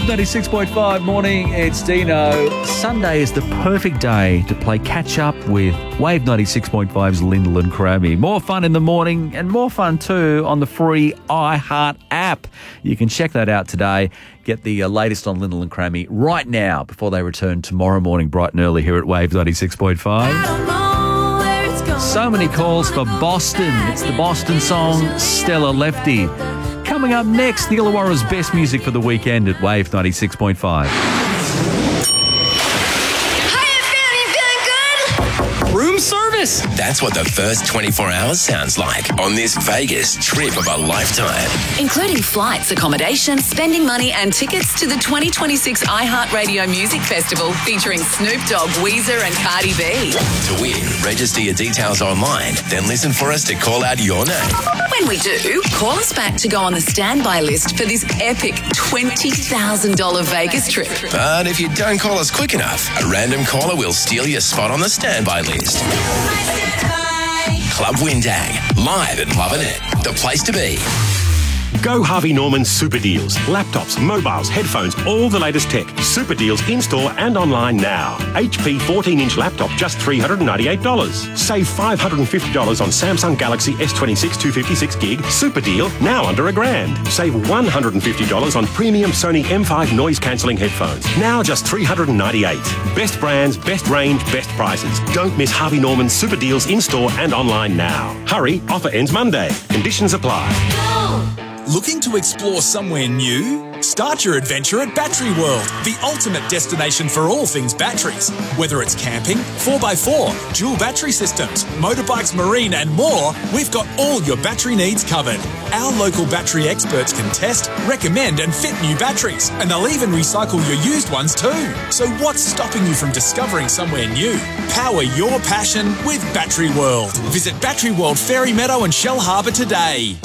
Wave 96.5 morning, it's Dino. Sunday is the perfect day to play catch-up with Wave 96.5's Lyndall and Crammy. More fun in the morning and more fun too on the free iHeart app. You can check that out today. Get the latest on Lyndall and Crammy right now before they return tomorrow morning bright and early here at Wave 96.5. So many calls for Boston. It's the Boston song Stella Lefty. Coming up next, the Illawarra's best music for the weekend at Wave 96.5. Room service. That's what the first 24 hours sounds like on this Vegas trip of a lifetime. Including flights, accommodation, spending money and tickets to the 2026 iHeartRadio Music Festival featuring Snoop Dogg, Weezer and Cardi B. To win, register your details online, then listen for us to call out your name. When we do, call us back to go on the standby list for this epic $20,000 Vegas trip. But if you don't call us quick enough, a random caller will steal your spot on the standby list. Club Windang, live and loving it. The place to be. Go Harvey Norman Super Deals. Laptops, mobiles, headphones, all the latest tech. Super Deals in-store and online now. HP 14-inch laptop, just $398. Save $550 on Samsung Galaxy S26 256 gig. Super deal, now under $1,000. Save $150 on premium Sony M5 noise-cancelling headphones. Now just $398. Best brands, best range, best prices. Don't miss Harvey Norman Super Deals in-store and online now. Hurry, offer ends Monday. Conditions apply. Looking to explore somewhere new? Start your adventure at Battery World, the ultimate destination for all things batteries. Whether it's camping, 4x4, dual battery systems, motorbikes, marine and more, we've got all your battery needs covered. Our local battery experts can test, recommend and fit new batteries, and they'll even recycle your used ones too. So what's stopping you from discovering somewhere new? Power your passion with Battery World. Visit Battery World Ferry Meadow and Shell Harbour today.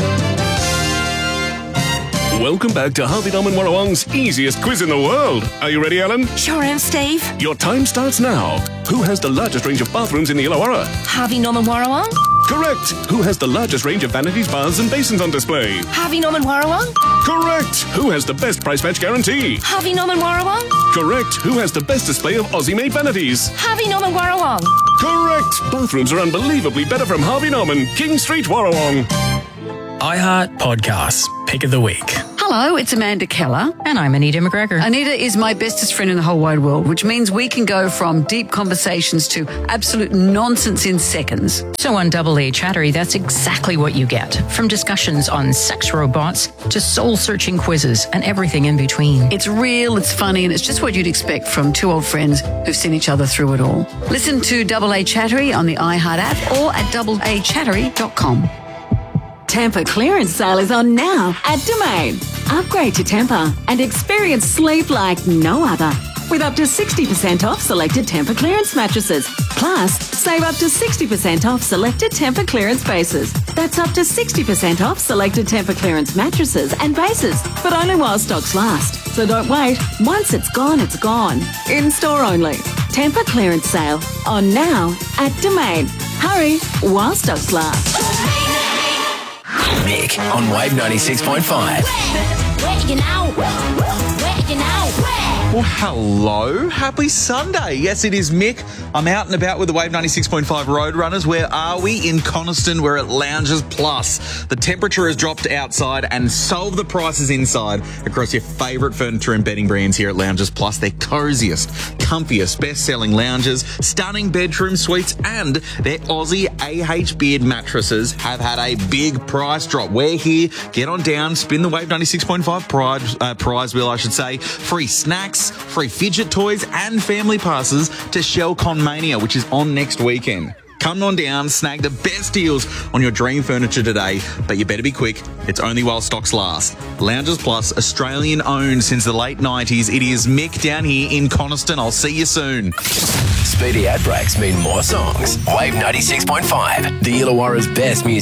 Welcome back to Harvey Norman Warrawong's easiest quiz in the world. Are you ready, Alan? Sure am, Steve. Your time starts now. Who has the largest range of bathrooms in the Illawarra? Harvey Norman Warrawong. Correct. Who has the largest range of vanities, baths and basins on display? Harvey Norman Warrawong. Correct. Who has the best price match guarantee? Harvey Norman Warrawong. Correct. Who has the best display of Aussie-made vanities? Harvey Norman Warrawong. Correct. Bathrooms are unbelievably better from Harvey Norman, King Street, Warrawong. iHeart Podcasts, Pick of the Week. Hello, it's Amanda Keller. And I'm Anita McGregor. Anita is my bestest friend in the whole wide world, which means we can go from deep conversations to absolute nonsense in seconds. So on Double A Chattery, that's exactly what you get. From discussions on sex robots to soul-searching quizzes and everything in between. It's real, it's funny, and it's just what you'd expect from two old friends who've seen each other through it all. Listen to Double A Chattery on the iHeart app or at doubleachattery.com. Tampa clearance sale is on now at Domain. Upgrade to Tampa and experience sleep like no other. With up to 60% off selected Tampa clearance mattresses. Plus, save up to 60% off selected Tampa clearance bases. That's up to 60% off selected Tampa clearance mattresses and bases, but only while stocks last. So don't wait. Once it's gone, it's gone. In store only. Tampa clearance sale on now at Domain. Hurry while stocks last. Mick on Wave 96.5. Well, hello. Happy Sunday. Yes, it is Mick. I'm out and about with the Wave 96.5 Roadrunners. Where are we? In Coniston. We're at Loungers Plus. The temperature has dropped outside and so have the prices inside across your favourite furniture and bedding brands here at Loungers Plus. They're coziest, comfiest, best-selling lounges, stunning bedroom suites, and their Aussie AH Beard mattresses have had a big price drop. We're here. Get on down. Spin the Wave 96.5 prize wheel, I should say. Free snacks, free fidget toys and family passes to Shellcon Mania, which is on next weekend. Come on down, snag the best deals on your dream furniture today, but you better be quick. It's only while stocks last. Loungers Plus, Australian owned since the late 90s. It is Mick down here in Coniston. I'll see you soon. Speedy ad breaks mean more songs. Wave 96.5, the Illawarra's best music.